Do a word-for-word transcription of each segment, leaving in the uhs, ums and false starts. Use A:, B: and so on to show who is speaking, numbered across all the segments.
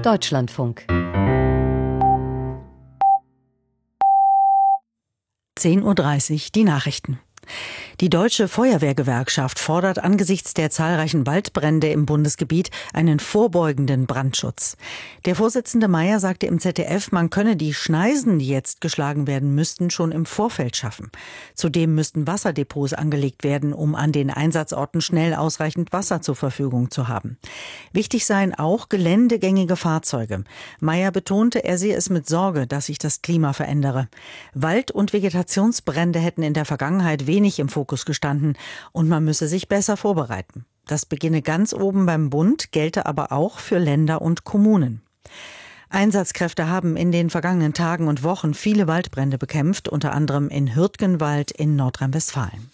A: Deutschlandfunk.
B: zehn Uhr dreißig, die Nachrichten. Die Deutsche Feuerwehrgewerkschaft fordert angesichts der zahlreichen Waldbrände im Bundesgebiet einen vorbeugenden Brandschutz. Der Vorsitzende Mayer sagte im Z D F, man könne die Schneisen, die jetzt geschlagen werden müssten, schon im Vorfeld schaffen. Zudem müssten Wasserdepots angelegt werden, um an den Einsatzorten schnell ausreichend Wasser zur Verfügung zu haben. Wichtig seien auch geländegängige Fahrzeuge. Mayer betonte, er sehe es mit Sorge, dass sich das Klima verändere. Wald- und Vegetationsbrände hätten in der Vergangenheit wenig im Fokus gestanden und man müsse sich besser vorbereiten. Das beginne ganz oben beim Bund, gelte aber auch für Länder und Kommunen. Einsatzkräfte haben in den vergangenen Tagen und Wochen viele Waldbrände bekämpft, unter anderem in Hürtgenwald in Nordrhein-Westfalen.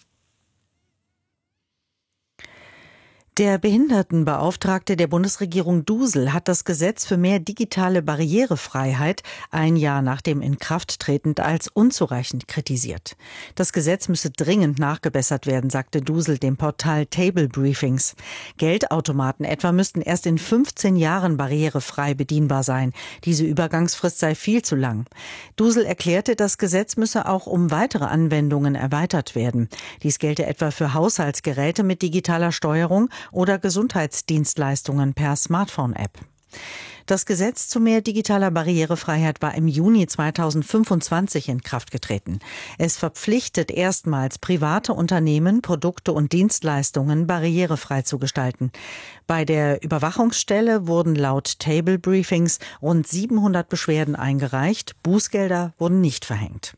B: Der Behindertenbeauftragte der Bundesregierung Dusel hat das Gesetz für mehr digitale Barrierefreiheit ein Jahr nach dem Inkrafttreten als unzureichend kritisiert. Das Gesetz müsse dringend nachgebessert werden, sagte Dusel dem Portal Table Briefings. Geldautomaten etwa müssten erst in fünfzehn Jahren barrierefrei bedienbar sein. Diese Übergangsfrist sei viel zu lang. Dusel erklärte, das Gesetz müsse auch um weitere Anwendungen erweitert werden. Dies gelte etwa für Haushaltsgeräte mit digitaler Steuerung oder Gesundheitsdienstleistungen per Smartphone-App. Das Gesetz zu mehr digitaler Barrierefreiheit war im Juni zweitausendfünfundzwanzig in Kraft getreten. Es verpflichtet erstmals private Unternehmen, Produkte und Dienstleistungen barrierefrei zu gestalten. Bei der Überwachungsstelle wurden laut Table Briefings rund siebenhundert Beschwerden eingereicht. Bußgelder wurden nicht verhängt.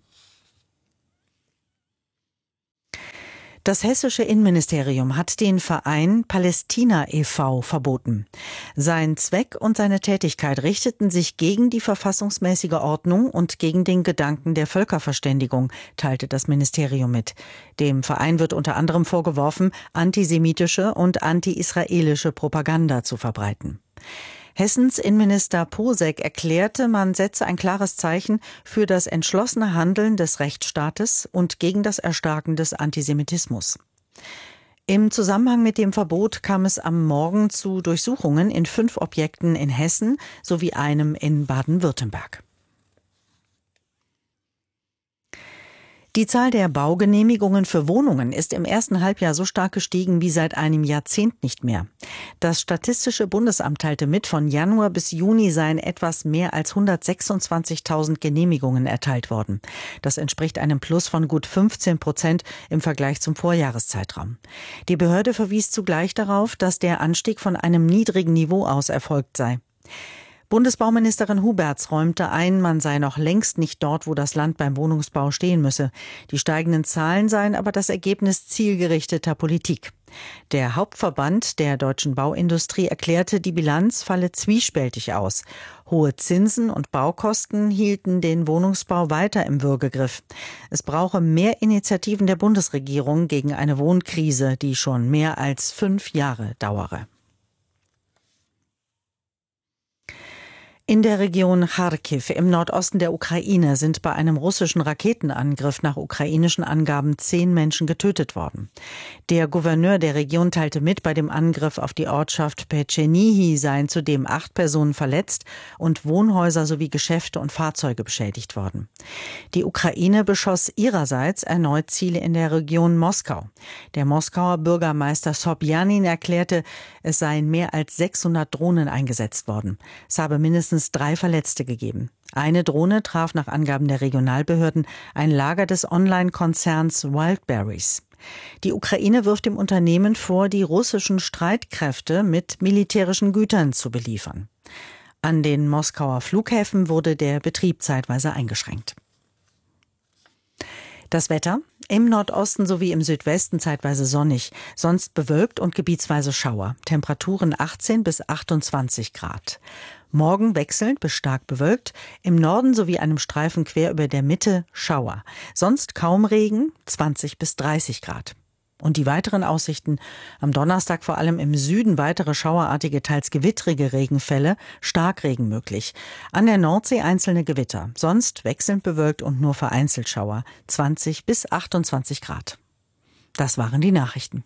B: Das hessische Innenministerium hat den Verein Palästina e V verboten. Sein Zweck und seine Tätigkeit richteten sich gegen die verfassungsmäßige Ordnung und gegen den Gedanken der Völkerverständigung, teilte das Ministerium mit. Dem Verein wird unter anderem vorgeworfen, antisemitische und anti-israelische Propaganda zu verbreiten. Hessens Innenminister Posek erklärte, man setze ein klares Zeichen für das entschlossene Handeln des Rechtsstaates und gegen das Erstarken des Antisemitismus. Im Zusammenhang mit dem Verbot kam es am Morgen zu Durchsuchungen in fünf Objekten in Hessen sowie einem in Baden-Württemberg. Die Zahl der Baugenehmigungen für Wohnungen ist im ersten Halbjahr so stark gestiegen wie seit einem Jahrzehnt nicht mehr. Das Statistische Bundesamt teilte mit, von Januar bis Juni seien etwas mehr als hundertsechsundzwanzigtausend Genehmigungen erteilt worden. Das entspricht einem Plus von gut fünfzehn Prozent im Vergleich zum Vorjahreszeitraum. Die Behörde verwies zugleich darauf, dass der Anstieg von einem niedrigen Niveau aus erfolgt sei. Bundesbauministerin Huberts räumte ein, man sei noch längst nicht dort, wo das Land beim Wohnungsbau stehen müsse. Die steigenden Zahlen seien aber das Ergebnis zielgerichteter Politik. Der Hauptverband der deutschen Bauindustrie erklärte, die Bilanz falle zwiespältig aus. Hohe Zinsen und Baukosten hielten den Wohnungsbau weiter im Würgegriff. Es brauche mehr Initiativen der Bundesregierung gegen eine Wohnkrise, die schon mehr als fünf Jahre dauere. In der Region Charkiw im Nordosten der Ukraine sind bei einem russischen Raketenangriff nach ukrainischen Angaben zehn Menschen getötet worden. Der Gouverneur der Region teilte mit, bei dem Angriff auf die Ortschaft Petschenihi seien zudem acht Personen verletzt und Wohnhäuser sowie Geschäfte und Fahrzeuge beschädigt worden. Die Ukraine beschoss ihrerseits erneut Ziele in der Region Moskau. Der Moskauer Bürgermeister Sobjanin erklärte, es seien mehr als sechshundert Drohnen eingesetzt worden. Es habe mindestens drei Verletzte gegeben. Eine Drohne traf nach Angaben der Regionalbehörden ein Lager des Online-Konzerns Wildberries. Die Ukraine wirft dem Unternehmen vor, die russischen Streitkräfte mit militärischen Gütern zu beliefern. An den Moskauer Flughäfen wurde der Betrieb zeitweise eingeschränkt. Das Wetter: im Nordosten sowie im Südwesten zeitweise sonnig, sonst bewölkt und gebietsweise Schauer. Temperaturen achtzehn bis achtundzwanzig Grad. Morgen wechselnd bis stark bewölkt, im Norden sowie einem Streifen quer über der Mitte Schauer. Sonst kaum Regen, zwanzig bis dreißig Grad. Und die weiteren Aussichten: am Donnerstag vor allem im Süden weitere schauerartige, teils gewittrige Regenfälle, Starkregen möglich. An der Nordsee einzelne Gewitter, sonst wechselnd bewölkt und nur vereinzelt Schauer, zwanzig bis achtundzwanzig Grad. Das waren die Nachrichten.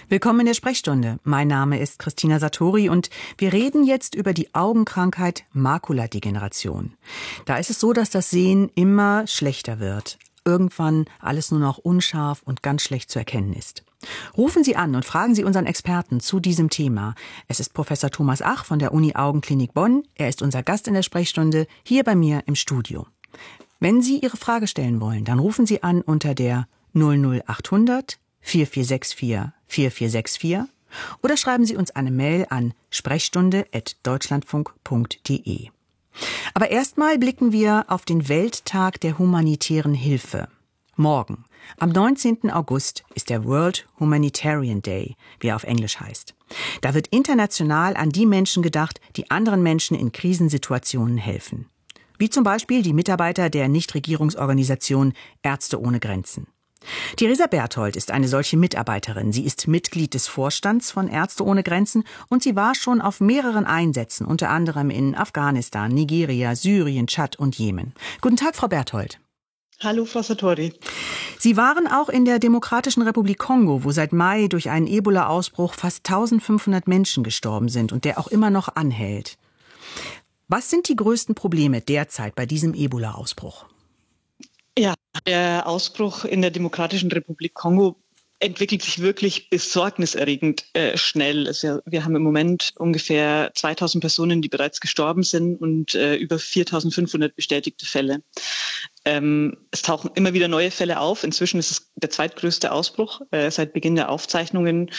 A: Willkommen in der Sprechstunde. Mein Name ist Christina Satori und wir reden jetzt über die Augenkrankheit Makuladegeneration. Da ist es so, dass das Sehen immer schlechter wird. Irgendwann alles nur noch unscharf und ganz schlecht zu erkennen ist. Rufen Sie an und fragen Sie unseren Experten zu diesem Thema. Es ist Professor Thomas Ach von der Uni Augenklinik Bonn. Er ist unser Gast in der Sprechstunde hier bei mir im Studio. Wenn Sie Ihre Frage stellen wollen, dann rufen Sie an unter der null null achthundert vier vier sechs vier vier vier sechs vier oder schreiben Sie uns eine Mail an sprechstunde at deutschlandfunk punkt de. Aber erstmal blicken wir auf den Welttag der humanitären Hilfe. Morgen, am neunzehnten August, ist der World Humanitarian Day, wie er auf Englisch heißt. Da wird international an die Menschen gedacht, die anderen Menschen in Krisensituationen helfen. Wie zum Beispiel die Mitarbeiter der Nichtregierungsorganisation Ärzte ohne Grenzen. Theresa Berthold ist eine solche Mitarbeiterin. Sie ist Mitglied des Vorstands von Ärzte ohne Grenzen und sie war schon auf mehreren Einsätzen, unter anderem in Afghanistan, Nigeria, Syrien, Tschad und Jemen. Guten Tag, Frau Berthold.
C: Hallo, Frau Satori.
A: Sie waren auch in der Demokratischen Republik Kongo, wo seit Mai durch einen Ebola-Ausbruch fast eintausendfünfhundert Menschen gestorben sind und der auch immer noch anhält. Was sind die größten Probleme derzeit bei diesem Ebola-Ausbruch?
C: Ja, der Ausbruch in der Demokratischen Republik Kongo entwickelt sich wirklich besorgniserregend äh, schnell. Also wir haben im Moment ungefähr zweitausend Personen, die bereits gestorben sind und äh, über viertausendfünfhundert bestätigte Fälle. Ähm, es tauchen immer wieder neue Fälle auf. Inzwischen ist es der zweitgrößte Ausbruch äh, seit Beginn der Aufzeichnungen.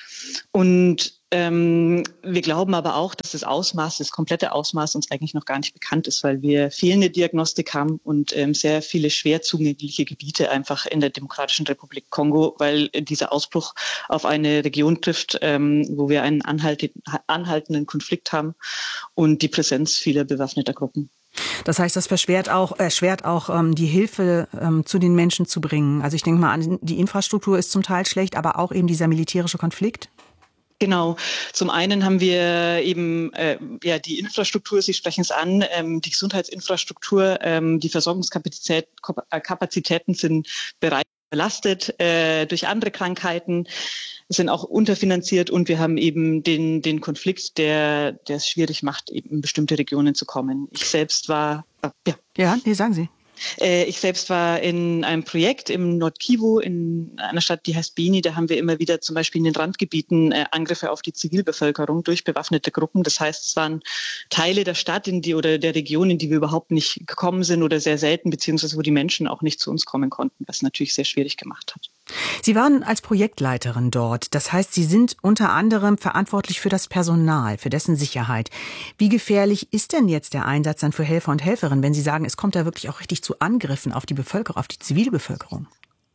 C: Und ähm, wir glauben aber auch, dass das Ausmaß, das komplette Ausmaß uns eigentlich noch gar nicht bekannt ist, weil wir fehlende Diagnostik haben und ähm, sehr viele schwer zugängliche Gebiete einfach in der Demokratischen Republik Kongo, weil äh, dieser Ausbruch auf eine Region trifft, ähm, wo wir einen anhalt- anhaltenden Konflikt haben und die Präsenz vieler bewaffneter Gruppen.
A: Das heißt, das erschwert auch, erschwert auch ähm, die Hilfe ähm, zu den Menschen zu bringen. Also ich denke mal an, die Infrastruktur ist zum Teil schlecht, aber auch eben dieser militärische Konflikt.
C: Genau. Zum einen haben wir eben äh, ja die Infrastruktur, Sie sprechen es an, ähm, die Gesundheitsinfrastruktur, ähm, die Versorgungskapazitäten Kapazitäten sind bereits belastet äh, durch andere Krankheiten, sind auch unterfinanziert und wir haben eben den den Konflikt, der der es schwierig macht, eben in bestimmte Regionen zu kommen. Ich selbst war äh, ja
A: ja, nee, sagen Sie.
C: Ich selbst war in einem Projekt im Nord-Kivu in einer Stadt, die heißt Beni. Da haben wir immer wieder zum Beispiel in den Randgebieten äh, Angriffe auf die Zivilbevölkerung durch bewaffnete Gruppen. Das heißt, es waren Teile der Stadt in die oder der Region, in die wir überhaupt nicht gekommen sind oder sehr selten, beziehungsweise wo die Menschen auch nicht zu uns kommen konnten, was natürlich sehr schwierig gemacht hat.
A: Sie waren als Projektleiterin dort. Das heißt, Sie sind unter anderem verantwortlich für das Personal, für dessen Sicherheit. Wie gefährlich ist denn jetzt der Einsatz dann für Helfer und Helferinnen, wenn Sie sagen, es kommt da wirklich auch richtig zu Angriffen auf die Bevölkerung, auf die Zivilbevölkerung?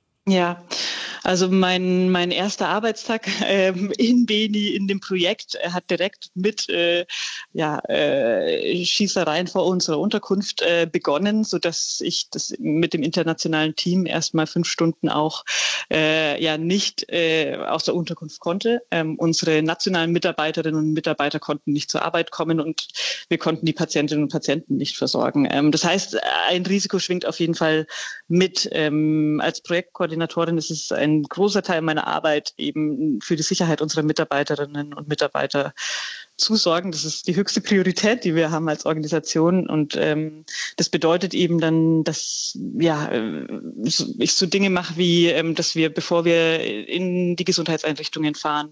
C: Ja, also mein mein erster Arbeitstag ähm, in Beni in dem Projekt äh, hat direkt mit äh, ja äh, Schießereien vor unserer Unterkunft äh, begonnen, so dass ich das mit dem internationalen Team erstmal fünf Stunden auch äh, ja nicht äh, aus der Unterkunft konnte. Ähm, unsere nationalen Mitarbeiterinnen und Mitarbeiter konnten nicht zur Arbeit kommen und wir konnten die Patientinnen und Patienten nicht versorgen. Ähm, das heißt, ein Risiko schwingt auf jeden Fall mit. Ähm, als Projektkoordinatorin ist es ein großer Teil meiner Arbeit, eben für die Sicherheit unserer Mitarbeiterinnen und Mitarbeiter zu sorgen. Das ist die höchste Priorität, die wir haben als Organisation. Und ähm, das bedeutet eben dann, dass ja ich so Dinge mache wie, ähm, dass wir, bevor wir in die Gesundheitseinrichtungen fahren,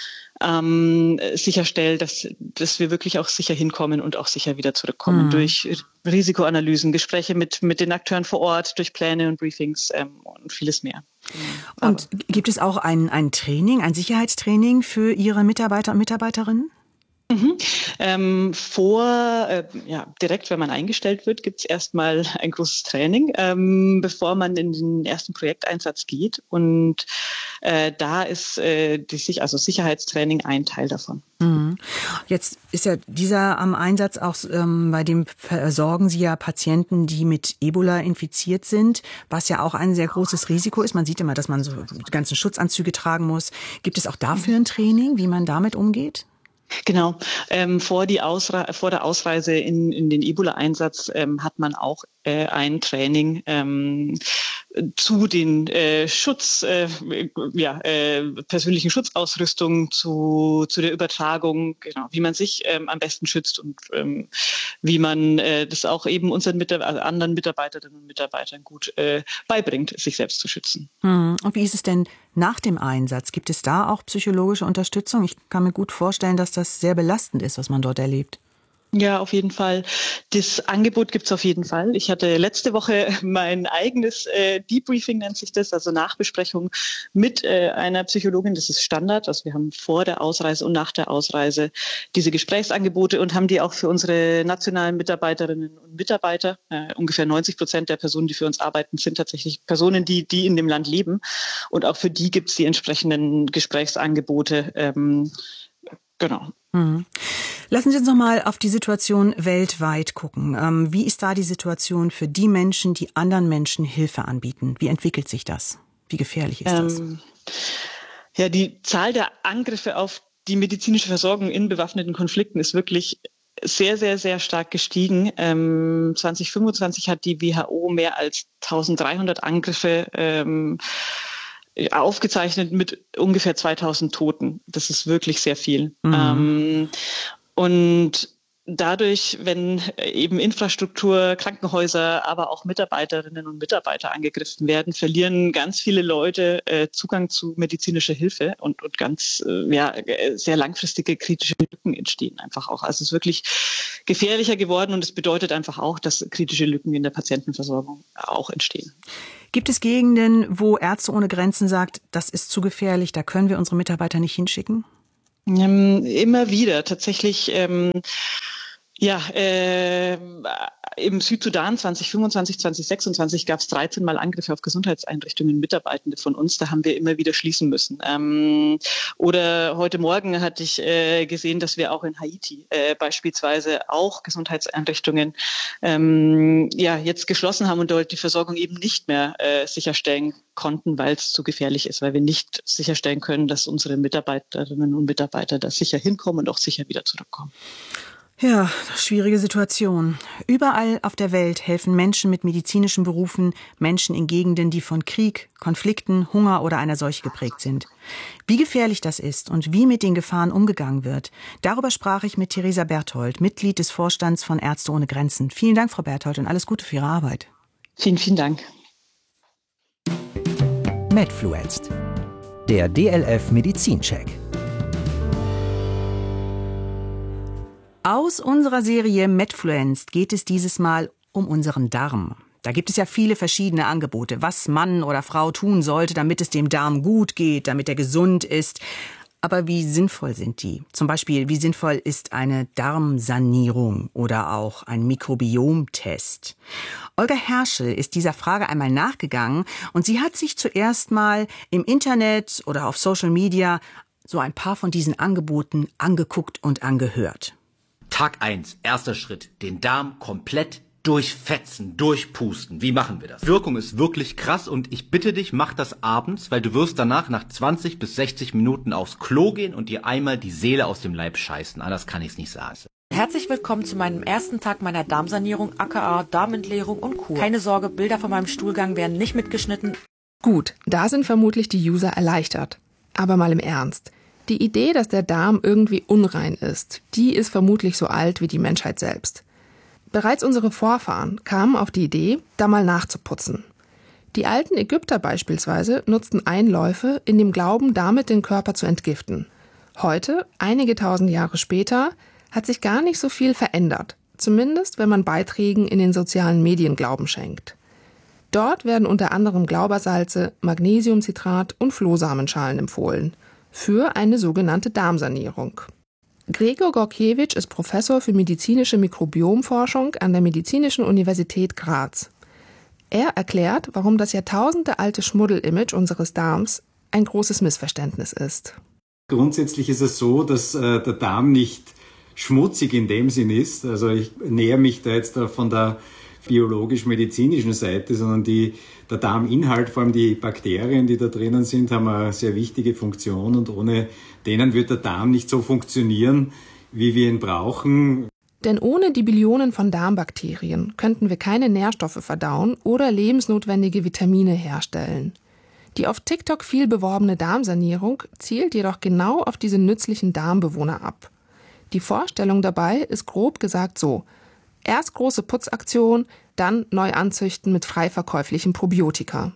C: ähm, sicherstellt, dass, dass wir wirklich auch sicher hinkommen und auch sicher wieder zurückkommen. Mhm. Durch Risikoanalysen, Gespräche mit, mit den Akteuren vor Ort, durch Pläne und Briefings ähm, und vieles mehr.
A: Und Aber. Gibt es auch ein, ein Training, ein Sicherheitstraining für Ihre Mitarbeiter und Mitarbeiterinnen?
C: Mhm. Ähm, vor, äh, ja, direkt, wenn man eingestellt wird, gibt es erstmal ein großes Training, ähm, bevor man in den ersten Projekteinsatz geht. Und äh, da ist äh, die, also Sicherheitstraining ein Teil davon.
A: Mhm. Jetzt ist ja dieser am Einsatz auch, ähm, bei dem versorgen Sie ja Patienten, die mit Ebola infiziert sind, was ja auch ein sehr großes Risiko ist. Man sieht immer, dass man so die ganzen Schutzanzüge tragen muss. Gibt es auch dafür ein Training, wie man damit umgeht?
C: Genau. Ähm, vor, die Ausre- vor der Ausreise in, in den Ebola-Einsatz ähm, hat man auch äh, ein Training ähm, zu den äh, Schutz, äh, ja, äh, persönlichen Schutzausrüstung, zu, zu der Übertragung, genau, wie man sich ähm, am besten schützt und ähm, wie man äh, das auch eben unseren Mitab- also anderen Mitarbeiterinnen und Mitarbeitern gut äh, beibringt, sich selbst zu schützen.
A: Hm. Und wie ist es denn nach dem Einsatz? Gibt es da auch psychologische Unterstützung? Ich kann mir gut vorstellen, dass das sehr belastend ist, was man dort erlebt.
C: Ja, auf jeden Fall. Das Angebot gibt's auf jeden Fall. Ich hatte letzte Woche mein eigenes äh, Debriefing, nennt sich das, also Nachbesprechung mit äh, einer Psychologin. Das ist Standard. Also wir haben vor der Ausreise und nach der Ausreise diese Gesprächsangebote und haben die auch für unsere nationalen Mitarbeiterinnen und Mitarbeiter. Äh, ungefähr neunzig Prozent der Personen, die für uns arbeiten, sind tatsächlich Personen, die, die in dem Land leben. Und auch für die gibt's die entsprechenden Gesprächsangebote. Ähm, genau.
A: Hm. Lassen Sie uns noch mal auf die Situation weltweit gucken. Ähm, wie ist da die Situation für die Menschen, die anderen Menschen Hilfe anbieten? Wie entwickelt sich das? Wie gefährlich ist das? Ähm,
C: ja, die Zahl der Angriffe auf die medizinische Versorgung in bewaffneten Konflikten ist wirklich sehr, sehr, sehr stark gestiegen. Ähm, zwanzig fünfundzwanzig hat die W H O mehr als eintausenddreihundert Angriffe ähm, aufgezeichnet mit ungefähr zweitausend Toten. Das ist wirklich sehr viel. Mhm. Ähm, und dadurch, wenn eben Infrastruktur, Krankenhäuser, aber auch Mitarbeiterinnen und Mitarbeiter angegriffen werden, verlieren ganz viele Leute äh, Zugang zu medizinischer Hilfe und, und ganz äh, ja, sehr langfristige kritische Lücken entstehen einfach auch. Also es ist wirklich gefährlicher geworden und es bedeutet einfach auch, dass kritische Lücken in der Patientenversorgung auch entstehen.
A: Gibt es Gegenden, wo Ärzte ohne Grenzen sagt, das ist zu gefährlich, da können wir unsere Mitarbeiter nicht hinschicken?
C: Ähm, immer wieder. Tatsächlich, ähm, ja, äh, im Südsudan zwanzig fünfundzwanzig, zwanzig sechsundzwanzig gab es dreizehn Mal Angriffe auf Gesundheitseinrichtungen, Mitarbeitende von uns. Da haben wir immer wieder schließen müssen. Ähm, oder heute Morgen hatte ich äh, gesehen, dass wir auch in Haiti äh, beispielsweise auch Gesundheitseinrichtungen ähm, ja jetzt geschlossen haben und dort die Versorgung eben nicht mehr äh, sicherstellen konnten, weil es zu gefährlich ist, weil wir nicht sicherstellen können, dass unsere Mitarbeiterinnen und Mitarbeiter da sicher hinkommen und auch sicher wieder zurückkommen.
A: Ja, schwierige Situation. Überall auf der Welt helfen Menschen mit medizinischen Berufen Menschen in Gegenden, die von Krieg, Konflikten, Hunger oder einer Seuche geprägt sind. Wie gefährlich das ist und wie mit den Gefahren umgegangen wird, darüber sprach ich mit Theresa Berthold, Mitglied des Vorstands von Ärzte ohne Grenzen. Vielen Dank, Frau Berthold, und alles Gute für Ihre Arbeit.
C: Vielen, vielen Dank.
D: Medfluenced, der D L F Medizincheck.
A: Aus unserer Serie Medfluenced geht es dieses Mal um unseren Darm. Da gibt es ja viele verschiedene Angebote, was Mann oder Frau tun sollte, damit es dem Darm gut geht, damit er gesund ist. Aber wie sinnvoll sind die? Zum Beispiel, wie sinnvoll ist eine Darmsanierung oder auch ein Mikrobiomtest? Olga Herschel ist dieser Frage einmal nachgegangen und sie hat sich zuerst mal im Internet oder auf Social Media so ein paar von diesen Angeboten angeguckt und angehört.
E: Tag eins, erster Schritt, den Darm komplett durchfetzen, durchpusten. Wie machen wir das? Wirkung ist wirklich krass und ich bitte dich, mach das abends, weil du wirst danach nach zwanzig bis sechzig Minuten aufs Klo gehen und dir einmal die Seele aus dem Leib scheißen. Anders kann ich es nicht sagen.
F: Herzlich willkommen zu meinem ersten Tag meiner Darmsanierung, aka Darmentleerung und Kur. Keine Sorge, Bilder von meinem Stuhlgang werden nicht mitgeschnitten.
G: Gut, da sind vermutlich die User erleichtert. Aber mal im Ernst. Die Idee, dass der Darm irgendwie unrein ist, die ist vermutlich so alt wie die Menschheit selbst. Bereits unsere Vorfahren kamen auf die Idee, da mal nachzuputzen. Die alten Ägypter beispielsweise nutzten Einläufe in dem Glauben, damit den Körper zu entgiften. Heute, einige tausend Jahre später, hat sich gar nicht so viel verändert. Zumindest, wenn man Beiträgen in den sozialen Medien Glauben schenkt. Dort werden unter anderem Glaubersalze, Magnesiumcitrat und Flohsamenschalen empfohlen. Für eine sogenannte Darmsanierung. Gregor Gorkiewicz ist Professor für medizinische Mikrobiomforschung an der Medizinischen Universität Graz. Er erklärt, warum das jahrtausendealte Schmuddelimage unseres Darms ein großes Missverständnis ist.
H: Grundsätzlich ist es so, dass äh, der Darm nicht schmutzig in dem Sinn ist. Also ich nähere mich da jetzt da von der biologisch-medizinischen Seite, sondern die, der Darminhalt, vor allem die Bakterien, die da drinnen sind, haben eine sehr wichtige Funktion und ohne denen wird der Darm nicht so funktionieren, wie wir ihn brauchen.
G: Denn ohne die Billionen von Darmbakterien könnten wir keine Nährstoffe verdauen oder lebensnotwendige Vitamine herstellen. Die auf TikTok viel beworbene Darmsanierung zielt jedoch genau auf diese nützlichen Darmbewohner ab. Die Vorstellung dabei ist grob gesagt so: Erst große Putzaktion, dann neu anzüchten mit frei verkäuflichen Probiotika.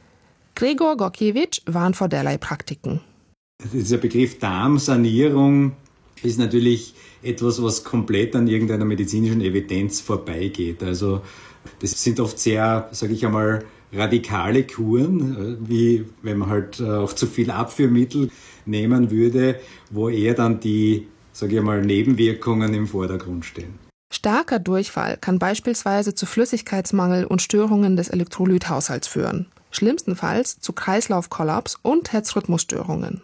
G: Gregor Gorkiewicz warnt vor derlei Praktiken.
H: Dieser Begriff Darmsanierung ist natürlich etwas, was komplett an irgendeiner medizinischen Evidenz vorbeigeht. Also das sind oft sehr, sage ich einmal, radikale Kuren, wie wenn man halt auch zu viel Abführmittel nehmen würde, wo eher dann die, sage ich einmal, Nebenwirkungen im Vordergrund stehen.
G: Starker Durchfall kann beispielsweise zu Flüssigkeitsmangel und Störungen des Elektrolythaushalts führen. Schlimmstenfalls zu Kreislaufkollaps und Herzrhythmusstörungen.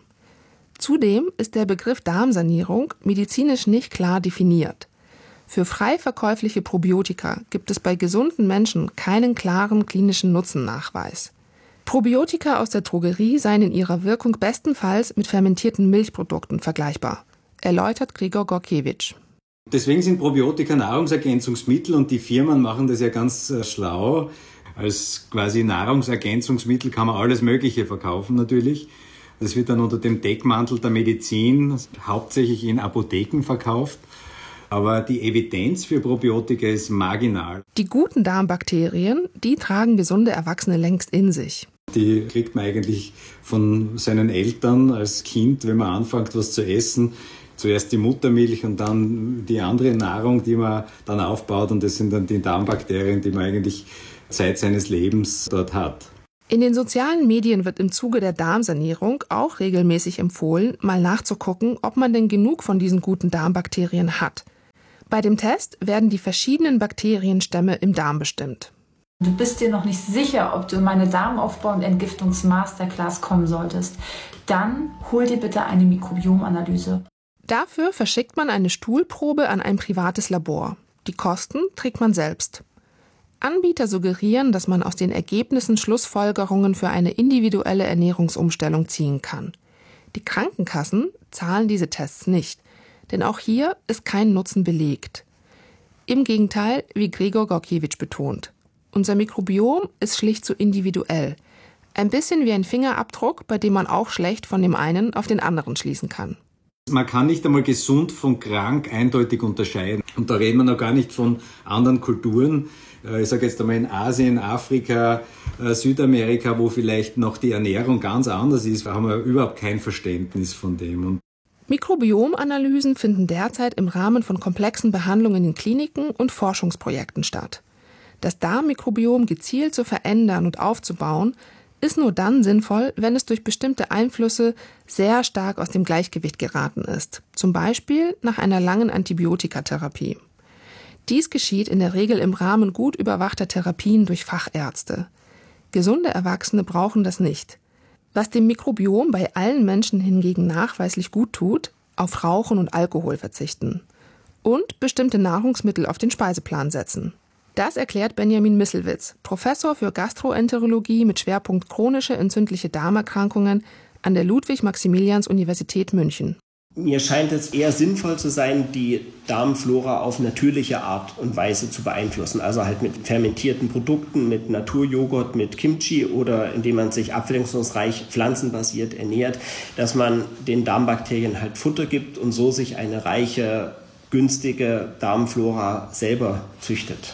G: Zudem ist der Begriff Darmsanierung medizinisch nicht klar definiert. Für frei verkäufliche Probiotika gibt es bei gesunden Menschen keinen klaren klinischen Nutzennachweis. Probiotika aus der Drogerie seien in ihrer Wirkung bestenfalls mit fermentierten Milchprodukten vergleichbar, erläutert Gregor Gorkiewicz.
H: Deswegen sind Probiotika Nahrungsergänzungsmittel und die Firmen machen das ja ganz äh, schlau. Als quasi Nahrungsergänzungsmittel kann man alles Mögliche verkaufen natürlich. Das wird dann unter dem Deckmantel der Medizin hauptsächlich in Apotheken verkauft. Aber die Evidenz für Probiotika ist marginal.
G: Die guten Darmbakterien, die tragen gesunde Erwachsene längst in sich.
H: Die kriegt man eigentlich von seinen Eltern als Kind, wenn man anfängt, was zu essen. Zuerst die Muttermilch und dann die andere Nahrung, die man dann aufbaut. Und das sind dann die Darmbakterien, die man eigentlich Zeit seines Lebens dort hat.
G: In den sozialen Medien wird im Zuge der Darmsanierung auch regelmäßig empfohlen, mal nachzugucken, ob man denn genug von diesen guten Darmbakterien hat. Bei dem Test werden die verschiedenen Bakterienstämme im Darm bestimmt.
I: Du bist dir noch nicht sicher, ob du in meine Darmaufbau- und Entgiftungs-Masterclass kommen solltest. Dann hol dir bitte eine Mikrobiomanalyse.
G: Dafür verschickt man eine Stuhlprobe an ein privates Labor. Die Kosten trägt man selbst. Anbieter suggerieren, dass man aus den Ergebnissen Schlussfolgerungen für eine individuelle Ernährungsumstellung ziehen kann. Die Krankenkassen zahlen diese Tests nicht, denn auch hier ist kein Nutzen belegt. Im Gegenteil, wie Gregor Gorkiewicz betont. Unser Mikrobiom ist schlicht zu individuell. Ein bisschen wie ein Fingerabdruck, bei dem man auch schlecht von dem einen auf den anderen schließen kann.
H: Man kann nicht einmal gesund von krank eindeutig unterscheiden. Und da reden wir noch gar nicht von anderen Kulturen. Ich sage jetzt einmal in Asien, Afrika, Südamerika, wo vielleicht noch die Ernährung ganz anders ist, haben wir überhaupt kein Verständnis von dem. Und
G: Mikrobiomanalysen finden derzeit im Rahmen von komplexen Behandlungen in Kliniken und Forschungsprojekten statt. Das Darmmikrobiom gezielt zu verändern und aufzubauen, ist nur dann sinnvoll, wenn es durch bestimmte Einflüsse sehr stark aus dem Gleichgewicht geraten ist, zum Beispiel nach einer langen Antibiotikatherapie. Dies geschieht in der Regel im Rahmen gut überwachter Therapien durch Fachärzte. Gesunde Erwachsene brauchen das nicht. Was dem Mikrobiom bei allen Menschen hingegen nachweislich gut tut, auf Rauchen und Alkohol verzichten und bestimmte Nahrungsmittel auf den Speiseplan setzen. Das erklärt Benjamin Misselwitz, Professor für Gastroenterologie mit Schwerpunkt chronische entzündliche Darmerkrankungen an der Ludwig-Maximilians-Universität München.
J: Mir scheint es eher sinnvoll zu sein, die Darmflora auf natürliche Art und Weise zu beeinflussen. Also halt mit fermentierten Produkten, mit Naturjoghurt, mit Kimchi oder indem man sich abwechslungsreich pflanzenbasiert ernährt, dass man den Darmbakterien halt Futter gibt und so sich eine reiche, günstige Darmflora selber züchtet.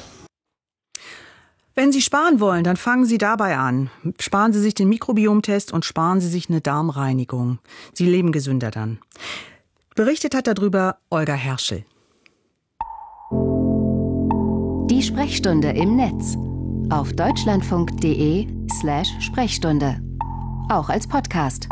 A: Wenn Sie sparen wollen, dann fangen Sie dabei an. Sparen Sie sich den Mikrobiomtest und sparen Sie sich eine Darmreinigung. Sie leben gesünder dann. Berichtet hat darüber Olga Herschel.
K: Die Sprechstunde im Netz. Auf deutschlandfunk.de slash Sprechstunde. Auch als Podcast.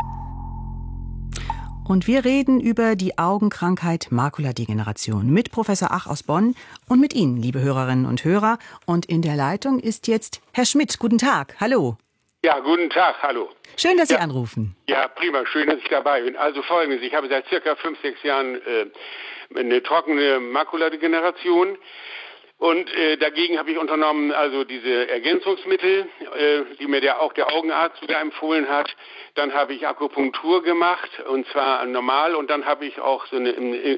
A: Und wir reden über die Augenkrankheit Makuladegeneration mit Professor Ach aus Bonn und mit Ihnen, liebe Hörerinnen und Hörer. Und in der Leitung ist jetzt Herr Schmidt. Guten Tag. Hallo.
L: Ja, guten Tag. Hallo.
A: Schön, dass Sie
L: ja.
A: anrufen.
L: Ja, prima. Schön, dass ich dabei bin. Also Folgendes. Ich habe seit circa fünf, sechs Jahren äh, eine trockene Makuladegeneration. Und äh, dagegen habe ich unternommen, also diese Ergänzungsmittel, äh, die mir der, auch der Augenarzt wieder empfohlen hat. Dann habe ich Akupunktur gemacht, und zwar normal. Und dann habe ich auch so eine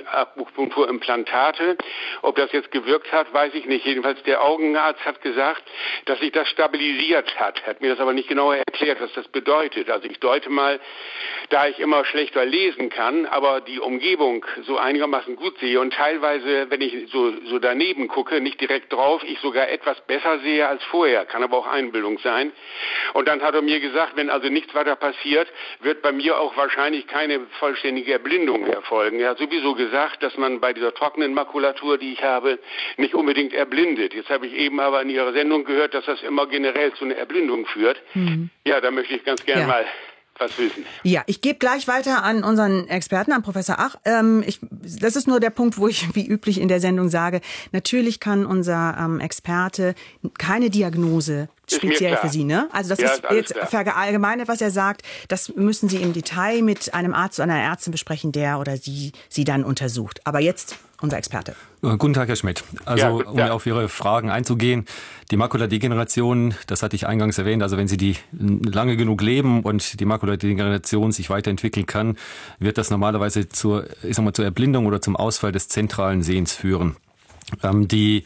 L: Akupunkturimplantate. Ob das jetzt gewirkt hat, weiß ich nicht. Jedenfalls der Augenarzt hat gesagt, dass sich das stabilisiert hat. Hat mir das aber nicht genauer erklärt, was das bedeutet. Also ich deute mal, da ich immer schlechter lesen kann, aber die Umgebung so einigermaßen gut sehe und teilweise, wenn ich so, so daneben gucke, nicht direkt drauf, ich sogar etwas besser sehe als vorher. Kann aber auch Einbildung sein. Und dann hat er mir gesagt, wenn also nichts weiter passiert, wird bei mir auch wahrscheinlich keine vollständige Erblindung erfolgen. Er hat sowieso gesagt, dass man bei dieser trockenen Makulatur, die ich habe, nicht unbedingt erblindet. Jetzt habe ich eben aber in Ihrer Sendung gehört, dass das immer generell zu einer Erblindung führt. Mhm. Ja, da möchte ich ganz gerne ja. mal was wissen.
A: Ja, ich gebe gleich weiter an unseren Experten, an Professor Ach. Ähm, ich, das ist nur der Punkt, wo ich wie üblich in der Sendung sage, natürlich kann unser ähm, Experte keine Diagnose speziell für Sie, ne? Also das ja, ist, ist jetzt klar. Verallgemeinert, was er sagt. Das müssen Sie im Detail mit einem Arzt oder einer Ärztin besprechen, der oder sie Sie dann untersucht. Aber jetzt unser Experte.
M: Guten Tag, Herr Schmidt. Also, ja, um auf Ihre Fragen einzugehen, die Makuladegeneration, das hatte ich eingangs erwähnt, also wenn Sie die lange genug leben und die Makuladegeneration sich weiterentwickeln kann, wird das normalerweise zur, ich sag mal, zur Erblindung oder zum Ausfall des zentralen Sehens führen. Ähm, die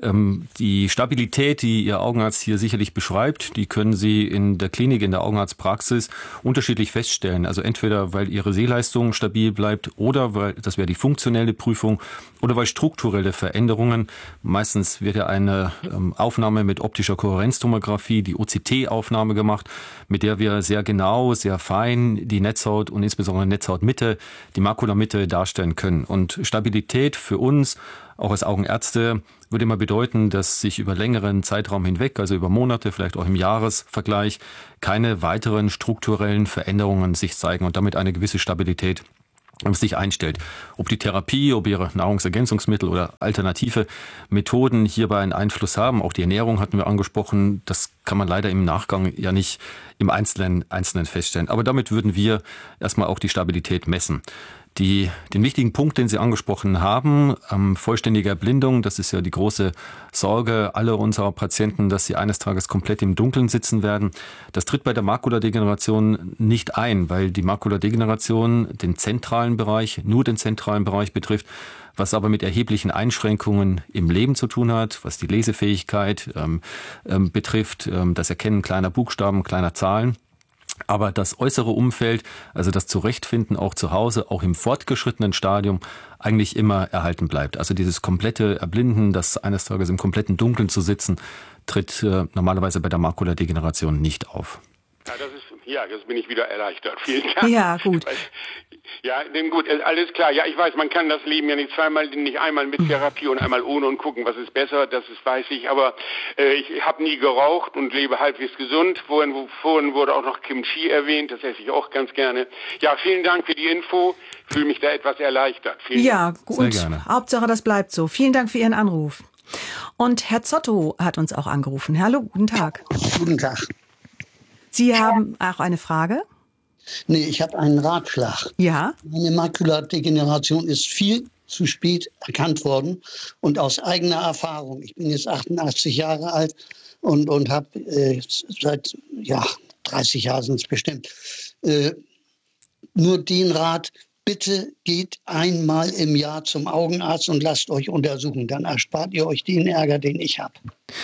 M: Die Stabilität, die Ihr Augenarzt hier sicherlich beschreibt, die können Sie in der Klinik, in der Augenarztpraxis unterschiedlich feststellen. Also entweder, weil Ihre Sehleistung stabil bleibt oder weil, das wäre die funktionelle Prüfung, oder weil strukturelle Veränderungen, meistens wird ja eine Aufnahme mit optischer Kohärenztomographie, die O C T-Aufnahme gemacht, mit der wir sehr genau, sehr fein die Netzhaut und insbesondere Netzhautmitte, die Makulamitte darstellen können. Und Stabilität für uns, auch als Augenärzte, würde immer bedeuten, dass sich über längeren Zeitraum hinweg, also über Monate, vielleicht auch im Jahresvergleich, keine weiteren strukturellen Veränderungen sich zeigen und damit eine gewisse Stabilität sich einstellt. Ob die Therapie, ob ihre Nahrungsergänzungsmittel oder alternative Methoden hierbei einen Einfluss haben, auch die Ernährung hatten wir angesprochen, das kann man leider im Nachgang ja nicht im Einzelnen, Einzelnen feststellen. Aber damit würden wir erstmal auch die Stabilität messen. Die, den wichtigen Punkt, den Sie angesprochen haben, ähm, vollständige Erblindung, das ist ja die große Sorge aller unserer Patienten, dass sie eines Tages komplett im Dunkeln sitzen werden. Das tritt bei der Makuladegeneration nicht ein, weil die Makuladegeneration den zentralen Bereich, nur den zentralen Bereich betrifft, was aber mit erheblichen Einschränkungen im Leben zu tun hat, was die Lesefähigkeit ähm, ähm, betrifft, ähm, das Erkennen kleiner Buchstaben, kleiner Zahlen. Aber das äußere Umfeld, also das Zurechtfinden auch zu Hause, auch im fortgeschrittenen Stadium, eigentlich immer erhalten bleibt. Also dieses komplette Erblinden, das eines Tages im kompletten Dunkeln zu sitzen, tritt äh, normalerweise bei der Makuladegeneration nicht auf.
L: Ja, das ist, ja, jetzt bin ich wieder erleichtert. Vielen Dank.
A: Ja, gut.
L: Ja, denn gut, alles klar. Ja, ich weiß, man kann das Leben ja nicht zweimal, nicht einmal mit Therapie und einmal ohne und gucken, was ist besser, das ist, weiß ich. Aber äh, ich habe nie geraucht und lebe halbwegs gesund. Vorhin, vorhin wurde auch noch Kimchi erwähnt, das esse ich auch ganz gerne. Ja, vielen Dank für die Info. Ich fühle mich da etwas erleichtert. Vielen
A: ja,
L: Dank.
A: gut. Sehr gerne. Hauptsache, das bleibt so. Vielen Dank für Ihren Anruf. Und Herr Zotto hat uns auch angerufen. Hallo, guten Tag.
N: Guten Tag.
A: Sie haben auch eine Frage?
N: Nee, ich habe einen Ratschlag.
A: Ja.
N: Meine Makuladegeneration ist viel zu spät erkannt worden. Und aus eigener Erfahrung, ich bin jetzt achtundachtzig Jahre alt und, und habe äh, seit ja, dreißig Jahren sind es bestimmt, äh, nur den Rat, bitte geht einmal im Jahr zum Augenarzt und lasst euch untersuchen. Dann erspart ihr euch den Ärger, den ich habe.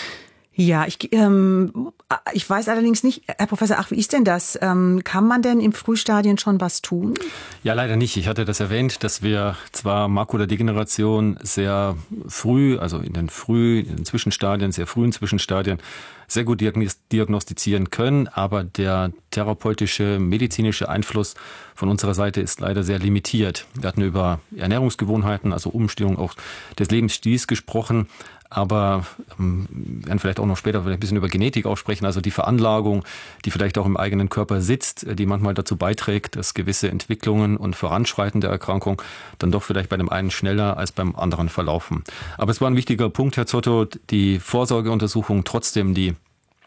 A: Ja, ich, ähm, ich weiß allerdings nicht, Herr Professor Ach, wie ist denn das? Ähm, kann man denn im Frühstadien schon was tun?
M: Ja, leider nicht. Ich hatte das erwähnt, dass wir zwar Makuladegeneration sehr früh, also in den früh, in den Zwischenstadien, sehr frühen Zwischenstadien, sehr gut diagnostizieren können, aber der therapeutische, medizinische Einfluss von unserer Seite ist leider sehr limitiert. Wir hatten über Ernährungsgewohnheiten, also Umstellung auch des Lebensstils gesprochen, aber ähm, wir werden vielleicht auch noch später vielleicht ein bisschen über Genetik auch sprechen, also die Veranlagung, die vielleicht auch im eigenen Körper sitzt, die manchmal dazu beiträgt, dass gewisse Entwicklungen und Voranschreiten der Erkrankung dann doch vielleicht bei dem einen schneller als beim anderen verlaufen. Aber es war ein wichtiger Punkt, Herr Zotto, die Vorsorgeuntersuchung trotzdem, die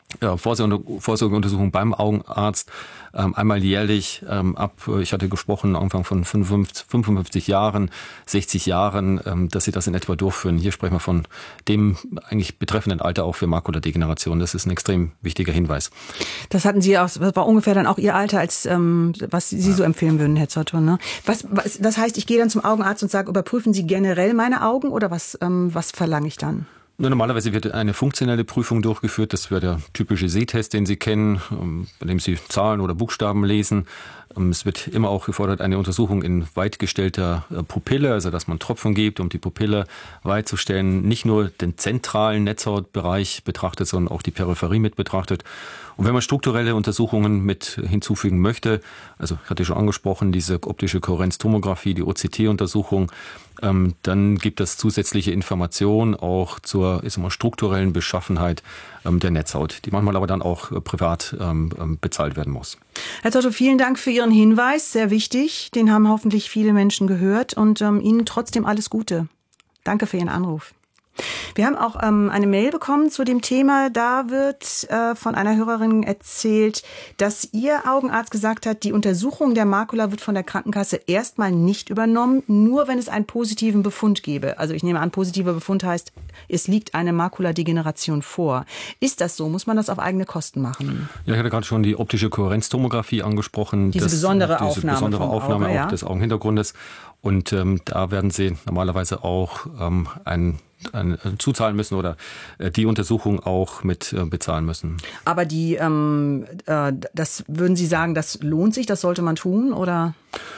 M: Ja, Vorsorgeuntersuchung beim Augenarzt, ähm, einmal jährlich ähm, ab, ich hatte gesprochen, Anfang von fünfundfünfzig, fünfundfünfzig Jahren, sechzig Jahren, ähm, dass sie das in etwa durchführen. Hier sprechen wir von dem eigentlich betreffenden Alter auch für Makuladegeneration. Das ist ein extrem wichtiger Hinweis.
A: Das hatten Sie auch, das war ungefähr dann auch Ihr Alter, als ähm, was Sie so empfehlen würden, Herr Zotton, ne? Was, was, das heißt, ich gehe dann zum Augenarzt und sage, überprüfen Sie generell meine Augen oder was, ähm, was verlange ich dann?
M: Normalerweise wird eine funktionelle Prüfung durchgeführt. Das wäre der typische Sehtest, den Sie kennen, bei dem Sie Zahlen oder Buchstaben lesen. Es wird immer auch gefordert, eine Untersuchung in weitgestellter Pupille, also dass man Tropfen gibt, um die Pupille weit zu stellen. Nicht nur den zentralen Netzhautbereich betrachtet, sondern auch die Peripherie mit betrachtet. Und wenn man strukturelle Untersuchungen mit hinzufügen möchte, also ich hatte schon angesprochen, diese optische Kohärenztomographie, die O C T-Untersuchung, ähm, dann gibt es zusätzliche Informationen auch zur ich sag mal, strukturellen Beschaffenheit ähm, der Netzhaut, die manchmal aber dann auch äh, privat ähm, bezahlt werden muss.
A: Herr Zotto, vielen Dank für Ihren Hinweis, sehr wichtig. Den haben hoffentlich viele Menschen gehört und ähm, Ihnen trotzdem alles Gute. Danke für Ihren Anruf. Wir haben auch ähm, eine Mail bekommen zu dem Thema. Da wird äh, von einer Hörerin erzählt, dass ihr Augenarzt gesagt hat, die Untersuchung der Makula wird von der Krankenkasse erstmal nicht übernommen, nur wenn es einen positiven Befund gäbe. Also ich nehme an, positiver Befund heißt, es liegt eine Makuladegeneration vor. Ist das so? Muss man das auf eigene Kosten machen?
M: Ja, ich hatte gerade schon die optische Kohärenztomographie angesprochen.
A: Diese
M: das,
A: besondere
M: diese
A: Aufnahme,
M: besondere
A: vom
M: Aufnahme
A: Auge,
M: auch
A: ja?
M: des Augenhintergrundes. Und ähm, da werden Sie normalerweise auch ähm, ein Ein, zuzahlen müssen oder äh, die Untersuchung auch mit äh, bezahlen müssen.
A: Aber die, ähm, äh, das würden Sie sagen, das lohnt sich, das sollte man tun, oder?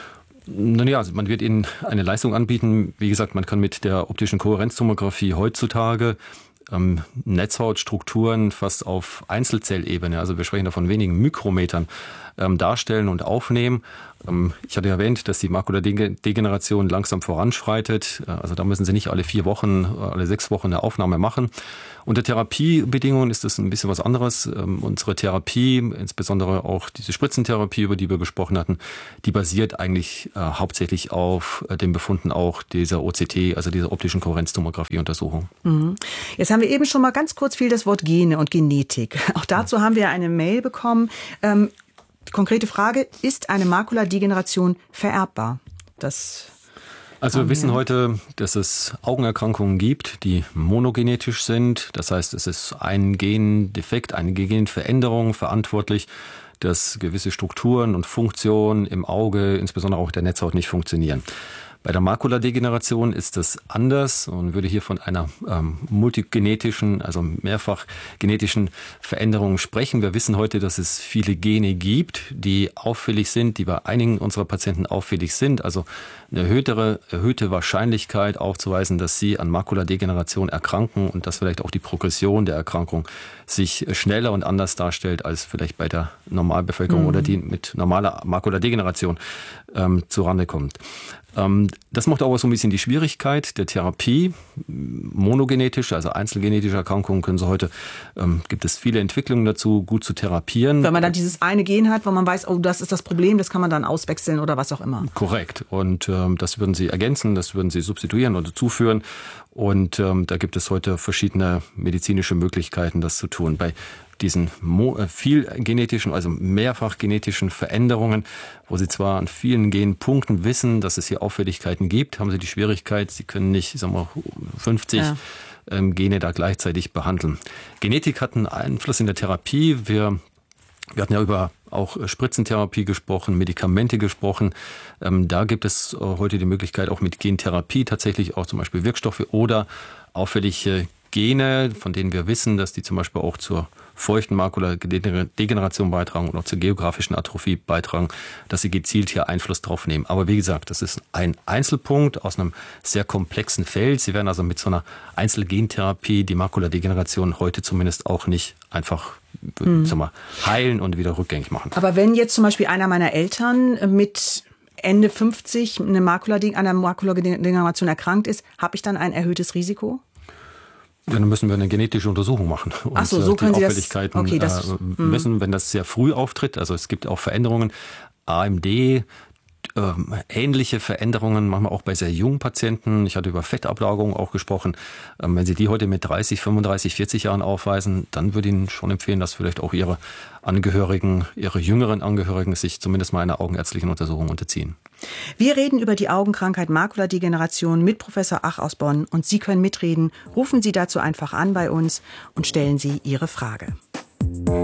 M: Nun ja, also man wird Ihnen eine Leistung anbieten. Wie gesagt, man kann mit der optischen Kohärenztomographie heutzutage ähm, Netzhautstrukturen fast auf Einzelzellebene, also wir sprechen da von wenigen Mikrometern, ähm, darstellen und aufnehmen. Ähm, ich hatte erwähnt, dass die Makuladegeneration langsam voranschreitet. Also da müssen Sie nicht alle vier Wochen, alle sechs Wochen eine Aufnahme machen. Unter Therapiebedingungen ist das ein bisschen was anderes. Ähm, unsere Therapie, insbesondere auch diese Spritzentherapie, über die wir gesprochen hatten, die basiert eigentlich äh, hauptsächlich auf äh, den Befunden auch dieser O C T, also dieser optischen Kohärenztomographie-Untersuchung.
A: Mhm. Jetzt haben wir eben schon mal ganz kurz viel das Wort Gene und Genetik. Auch dazu haben wir eine Mail bekommen. Ähm, die konkrete Frage, ist eine Makuladegeneration vererbbar? Das
M: Also wir wissen heute, dass es Augenerkrankungen gibt, die monogenetisch sind. Das heißt, es ist ein Gendefekt, eine Genveränderung verantwortlich, dass gewisse Strukturen und Funktionen im Auge, insbesondere auch der Netzhaut, nicht funktionieren. Bei der Makuladegeneration ist das anders und würde hier von einer ähm, multigenetischen, also mehrfach genetischen Veränderung sprechen. Wir wissen heute, dass es viele Gene gibt, die auffällig sind, die bei einigen unserer Patienten auffällig sind. Also eine erhöhtere, erhöhte Wahrscheinlichkeit aufzuweisen, dass sie an Makuladegeneration erkranken und dass vielleicht auch die Progression der Erkrankung sich schneller und anders darstellt als vielleicht bei der Normalbevölkerung mhm. oder die mit normaler Makuladegeneration ähm, zurande kommt. Ähm, das macht auch so ein bisschen die Schwierigkeit der Therapie. Monogenetische, also einzelgenetische Erkrankungen können Sie heute, ähm, gibt es viele Entwicklungen dazu, gut zu therapieren.
A: Wenn man dann dieses eine Gen hat, wo man weiß, oh, das ist das Problem, das kann man dann auswechseln oder was auch immer.
M: Korrekt. Und ähm, das würden Sie ergänzen, das würden Sie substituieren oder zuführen. Und ähm, da gibt es heute verschiedene medizinische Möglichkeiten, das zu tun. Bei diesen viel genetischen, also mehrfach genetischen Veränderungen, wo Sie zwar an vielen Genpunkten wissen, dass es hier Auffälligkeiten gibt, haben Sie die Schwierigkeit, Sie können nicht, sagen wir, fünfzig ja. ähm, Gene da gleichzeitig behandeln. Genetik hat einen Einfluss in der Therapie. Wir Wir hatten ja über auch Spritzentherapie gesprochen, Medikamente gesprochen. Ähm, da gibt es heute die Möglichkeit, auch mit Gentherapie tatsächlich auch zum Beispiel Wirkstoffe oder auffällige Gene, von denen wir wissen, dass die zum Beispiel auch zur feuchten Makuladegeneration beitragen oder auch zur geografischen Atrophie beitragen, dass sie gezielt hier Einfluss drauf nehmen. Aber wie gesagt, das ist ein Einzelpunkt aus einem sehr komplexen Feld. Sie werden also mit so einer Einzelgentherapie die Makuladegeneration heute zumindest auch nicht einfach hm. sag mal, heilen und wieder rückgängig machen.
A: Aber wenn jetzt zum Beispiel einer meiner Eltern mit Ende fünfzig eine Makulade- an einer Makuladegeneration erkrankt ist, habe ich dann ein erhöhtes Risiko?
M: Ja, dann müssen wir eine genetische Untersuchung machen und
A: Ach so, so
M: die Auffälligkeiten
A: das, okay, das,
M: äh, messen, wenn das sehr früh auftritt. Also es gibt auch Veränderungen. A M D ähm, ähnliche Veränderungen, manchmal auch bei sehr jungen Patienten. Ich hatte über Fettablagerung auch gesprochen. Ähm, wenn Sie die heute mit dreißig, fünfunddreißig, vierzig Jahren aufweisen, dann würde ich Ihnen schon empfehlen, dass vielleicht auch Ihre Angehörigen, Ihre jüngeren Angehörigen sich zumindest mal einer augenärztlichen Untersuchung unterziehen.
A: Wir reden über die Augenkrankheit Makuladegeneration mit Professor Ach aus Bonn und Sie können mitreden. Rufen Sie dazu einfach an bei uns und stellen Sie Ihre Frage.